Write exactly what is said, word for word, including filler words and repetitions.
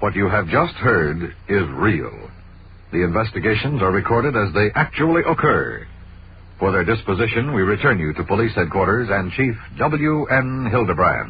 What you have just heard is real. The investigations are recorded as they actually occur. For their disposition, we return you to Police Headquarters and Chief W N Hildebrand.